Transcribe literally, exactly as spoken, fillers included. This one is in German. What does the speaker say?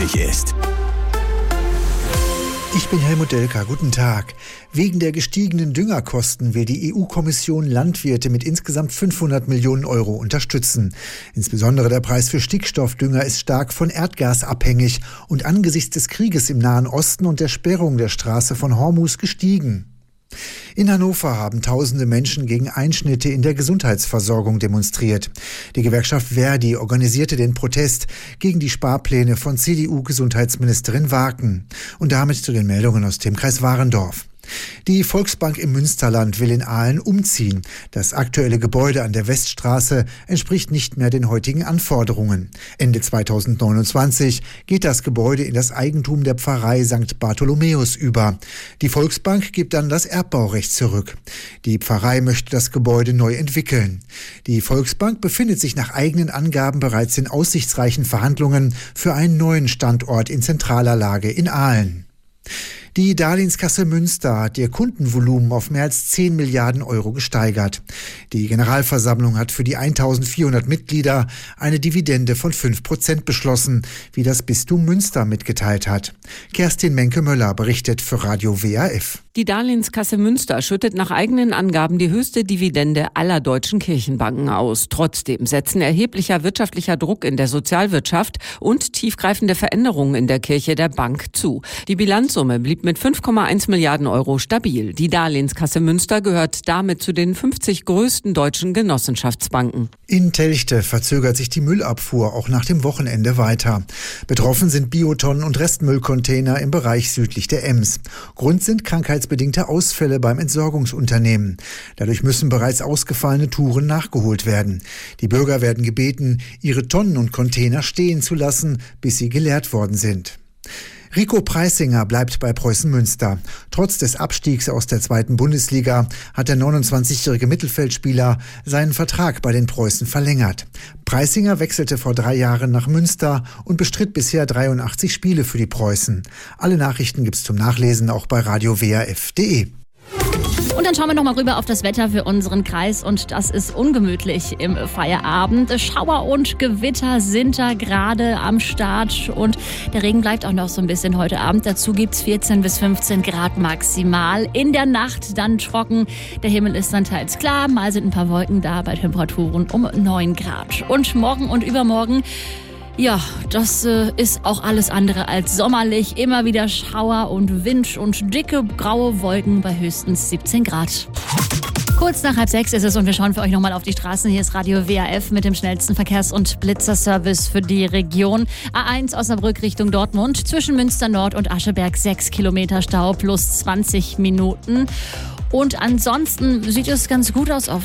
wichtig ist. Ich bin Helmut Delka, guten Tag. Wegen der gestiegenen Düngerkosten will die E U-Kommission Landwirte mit insgesamt fünfhundert Millionen Euro unterstützen. Insbesondere der Preis für Stickstoffdünger ist stark von Erdgas abhängig und angesichts des Krieges im Nahen Osten und der Sperrung der Straße von Hormuz gestiegen. In Hannover haben tausende Menschen gegen Einschnitte in der Gesundheitsversorgung demonstriert. Die Gewerkschaft Verdi organisierte den Protest gegen die Sparpläne von C D U-Gesundheitsministerin Waken. Und damit zu den Meldungen aus dem Kreis Warendorf. Die Volksbank im Münsterland will in Ahlen umziehen. Das aktuelle Gebäude an der Weststraße entspricht nicht mehr den heutigen Anforderungen. Ende zweitausendneunundzwanzig geht das Gebäude in das Eigentum der Pfarrei Sankt Bartholomäus über. Die Volksbank gibt dann das Erbbaurecht zurück. Die Pfarrei möchte das Gebäude neu entwickeln. Die Volksbank befindet sich nach eigenen Angaben bereits in aussichtsreichen Verhandlungen für einen neuen Standort in zentraler Lage in Ahlen. Die Darlehenskasse Münster hat ihr Kundenvolumen auf mehr als zehn Milliarden Euro gesteigert. Die Generalversammlung hat für die eintausendvierhundert Mitglieder eine Dividende von fünf Prozent beschlossen, wie das Bistum Münster mitgeteilt hat. Kerstin Menke-Möller berichtet für Radio W A F. Die Darlehenskasse Münster schüttet nach eigenen Angaben die höchste Dividende aller deutschen Kirchenbanken aus. Trotzdem setzen erheblicher wirtschaftlicher Druck in der Sozialwirtschaft und tiefgreifende Veränderungen in der Kirche der Bank zu. Die Bilanzsumme blieb mit fünf Komma eins Milliarden Euro stabil. Die Darlehenskasse Münster gehört damit zu den fünfzig größten deutschen Genossenschaftsbanken. In Telchte verzögert sich die Müllabfuhr auch nach dem Wochenende weiter. Betroffen sind Biotonnen und Restmüllcontainer im Bereich südlich der Ems. Grund sind krankheitsbedingte Ausfälle beim Entsorgungsunternehmen. Dadurch müssen bereits ausgefallene Touren nachgeholt werden. Die Bürger werden gebeten, ihre Tonnen und Container stehen zu lassen, bis sie geleert worden sind. Rico Preisinger bleibt bei Preußen Münster. Trotz des Abstiegs aus der zweiten Bundesliga hat der neunundzwanzigjährige Mittelfeldspieler seinen Vertrag bei den Preußen verlängert. Preisinger wechselte vor drei Jahren nach Münster und bestritt bisher dreiundachtzig Spiele für die Preußen. Alle Nachrichten gibt's zum Nachlesen auch bei radio w a f punkt d e. Und dann schauen wir nochmal rüber auf das Wetter für unseren Kreis und das ist ungemütlich im Feierabend. Schauer und Gewitter sind da gerade am Start und der Regen bleibt auch noch so ein bisschen heute Abend. Dazu gibt's vierzehn bis fünfzehn Grad maximal. In der Nacht dann trocken. Der Himmel ist dann teils klar, mal sind ein paar Wolken da bei Temperaturen um neun Grad. Und morgen und übermorgen, ja, das äh, ist auch alles andere als sommerlich. Immer wieder Schauer und Wind und dicke graue Wolken bei höchstens siebzehn Grad. Kurz nach halb sechs ist es und wir schauen für euch nochmal auf die Straßen. Hier ist Radio W A F mit dem schnellsten Verkehrs- und Blitzerservice für die Region. A eins Osnabrück Richtung Dortmund. Zwischen Münster Nord und Ascheberg sechs Kilometer Stau plus zwanzig Minuten. Und ansonsten sieht es ganz gut aus auf